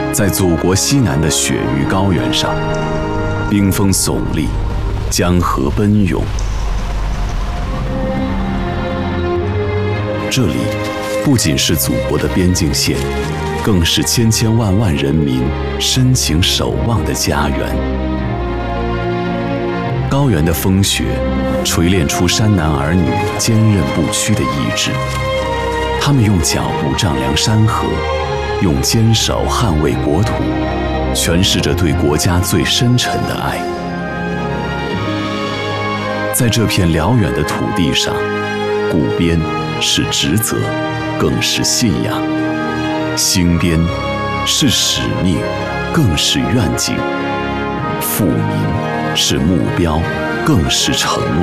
在祖国西南的雪域高原上，冰峰耸立，江河奔涌。这里不仅是祖国的边境线，更是千千万万人民深情守望的家园。高原的风雪锤炼出山南儿女坚韧不屈的意志，他们用脚步丈量山河，用坚守捍卫国土，诠释着对国家最深沉的爱。在这片辽远的土地上，固边是职责，更是信仰；兴边是使命，更是愿景；富民是目标，更是承诺。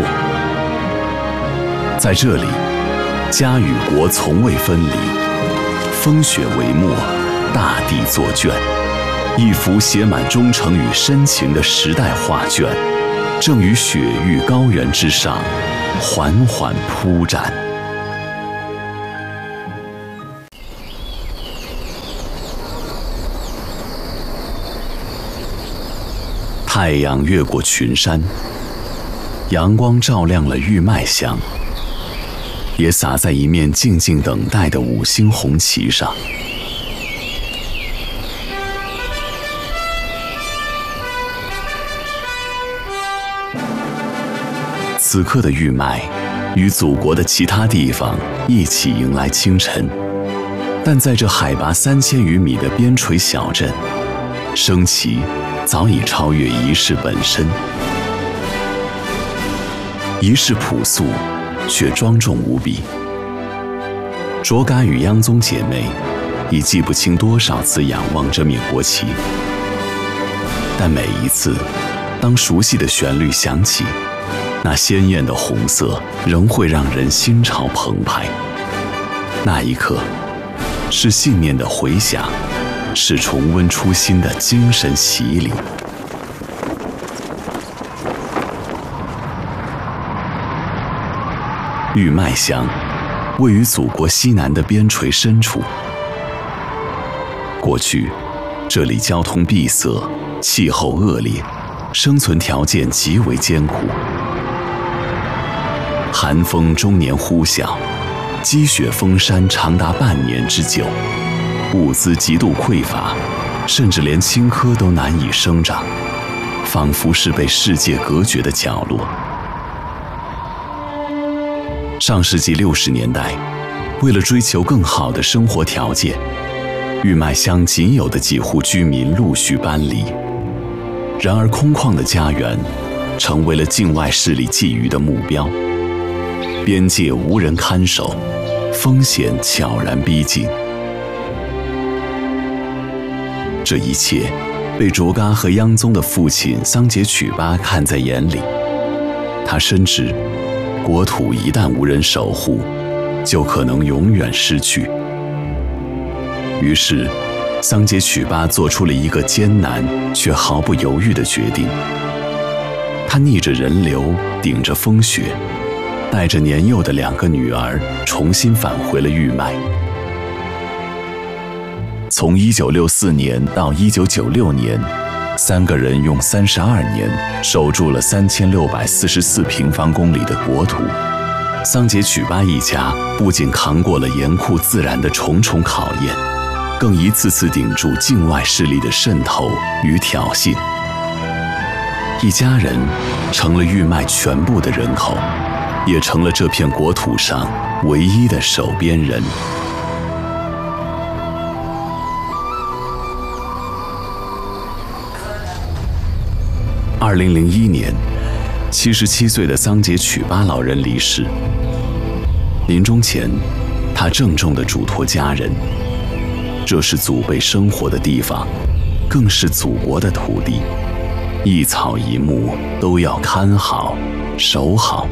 在这里，家与国从未分离，风雪为墨，大地作卷，一幅写满忠诚与深情的时代画卷，正于雪域高原之上缓缓铺展。太阳越过群山，阳光照亮了玉麦乡，也洒在一面静静等待的5星红旗上。此刻的玉麦与祖国的其他地方一起迎来清晨，但在这海拔3000余米的边陲小镇，升旗早已超越仪式本身。仪式朴素，却庄重无比。卓嘎与央宗姐妹已记不清多少次仰望这面国旗，但每一次，当熟悉的旋律响起，那鲜艳的红色仍会让人心潮澎湃。那一刻，是信念的回响，是重温初心的精神洗礼。玉麦乡位于祖国西南的边陲深处，过去这里交通闭塞，气候恶劣，生存条件极为艰苦。寒风终年呼啸，积雪封山长达半年之久，物资极度匮乏，甚至连青稞都难以生长，仿佛是被世界隔绝的角落。上世纪60年代，为了追求更好的生活条件，玉麦乡仅有的几户居民陆续搬离。然而空旷的家园成为了境外势力觊觎的目标，边界无人看守，风险悄然逼近。这一切被卓嘎和央宗的父亲桑杰曲巴看在眼里，他深知国土一旦无人守护，就可能永远失去。于是桑杰曲巴做出了一个艰难却毫不犹豫的决定。他逆着人流，顶着风雪，带着年幼的2个女儿重新返回了玉麦。从1964年到1996年，3个人用32年守住了3644平方公里的国土。桑杰曲巴一家不仅扛过了严酷自然的重重考验，更一次次顶住境外势力的渗透与挑衅。一家人成了玉麦全部的人口，也成了这片国土上唯一的守边人。2001年，77岁的桑杰曲巴老人离世。临终前，他郑重地嘱托家人：这是祖辈生活的地方，更是祖国的土地，一草一木都要看好、守好。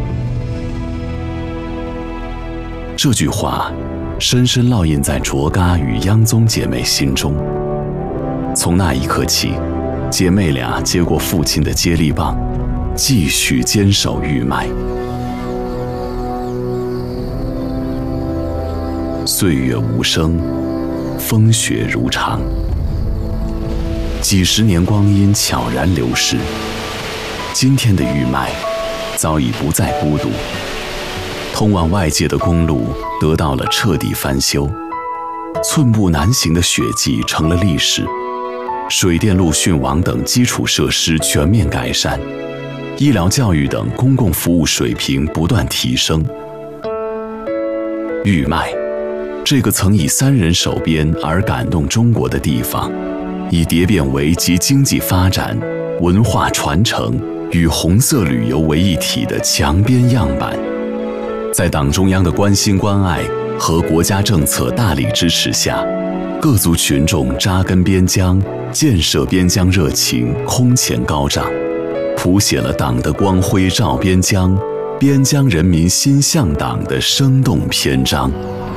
这句话深深烙印在卓嘎与央宗姐妹心中。从那一刻起，姐妹俩接过父亲的接力棒，继续坚守玉麦。岁月无声，风雪如常。 几十年光阴悄然流逝，今天的玉麦早已不再孤独。通往外界的公路得到了彻底翻修，寸步难行的血迹成了历史，水电路讯网等基础设施全面改善，医疗教育等公共服务水平不断提升。玉麦，这个曾以3人手编而感动中国的地方，已蝶变为集经济发展、文化传承与红色旅游为一体的强边样板。在党中央的关心关爱和国家政策大力支持下，各族群众扎根边疆、建设边疆热情空前高涨，谱写了党的光辉照边疆、边疆人民心向党的生动篇章。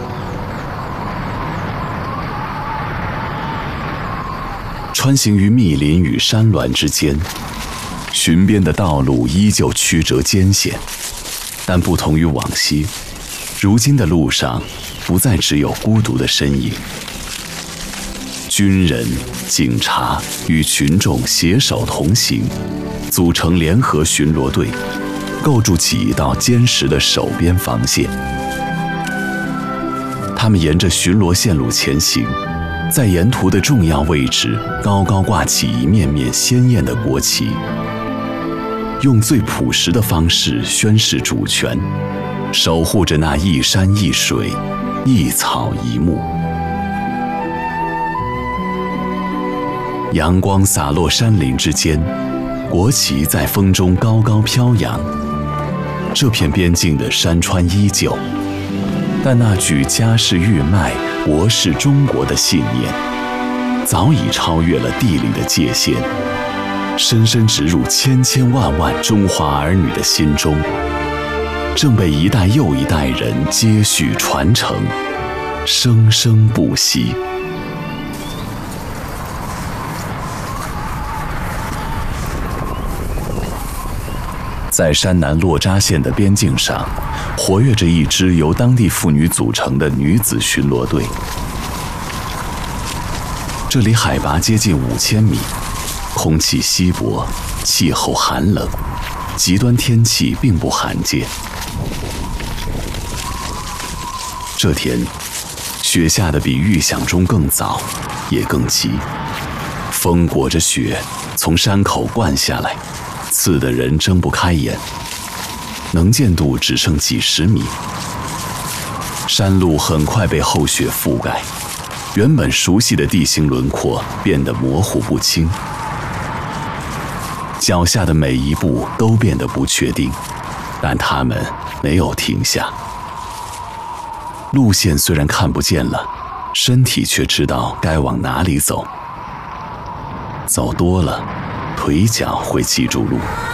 穿行于密林与山峦之间，巡边的道路依旧曲折艰险，但不同于往昔，如今的路上不再只有孤独的身影。军人、警察与群众携手同行，组成联合巡逻队，构筑起一道坚实的守边防线。他们沿着巡逻线路前行，在沿途的重要位置高高挂起一面面鲜艳的国旗，用最朴实的方式宣示主权，守护着那一山一水、一草一木。阳光洒落山林之间，国旗在风中高高飘扬。这片边境的山川依旧，但那句家是玉麦，国是中国的信念，早已超越了地理的界限，深深植入千千万万中华儿女的心中，正被一代又一代人接续传承，生生不息。在山南洛扎县的边境上，活跃着一支由当地妇女组成的女子巡逻队。这里海拔接近5000米，空气稀薄，气候寒冷，极端天气并不罕见。这天，雪下得比预想中更早，也更急。风裹着雪从山口灌下来，刺得人睁不开眼，能见度只剩几十米。山路很快被厚雪覆盖，原本熟悉的地形轮廓变得模糊不清，脚下的每一步都变得不确定，但他们没有停下。路线虽然看不见了，身体却知道该往哪里走。走多了，腿脚会记住路。